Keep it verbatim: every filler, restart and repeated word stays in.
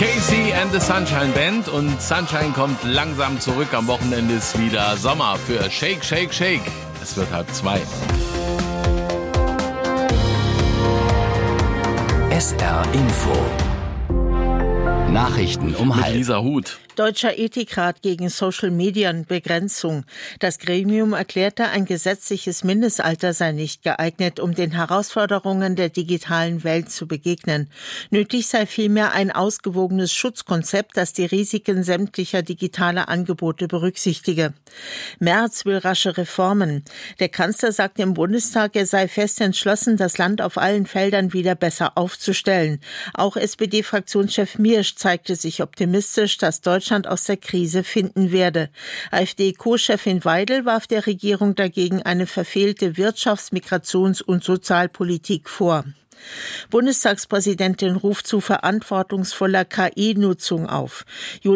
Casey and the Sunshine Band, und Sunshine kommt langsam zurück. Am Wochenende ist wieder Sommer für Shake, Shake, Shake. Es wird halb zwei. S R Info. Nachrichten um halb. Mit Lisa Huth. Deutscher Ethikrat gegen Social-Medien-Begrenzung. Das Gremium erklärte, ein gesetzliches Mindestalter sei nicht geeignet, um den Herausforderungen der digitalen Welt zu begegnen. Nötig sei vielmehr ein ausgewogenes Schutzkonzept, das die Risiken sämtlicher digitaler Angebote berücksichtige. Merz will rasche Reformen. Der Kanzler sagte im Bundestag, er sei fest entschlossen, das Land auf allen Feldern wieder besser aufzustellen. Auch S P D-Fraktionschef Miersch zeigte sich optimistisch, dass Deutschland aus der Krise finden werde. AfD-Co-Chefin Weidel warf der Regierung dagegen eine verfehlte Wirtschafts-, Migrations- und Sozialpolitik vor. Bundestagspräsidentin ruft zu verantwortungsvoller K I-Nutzung auf.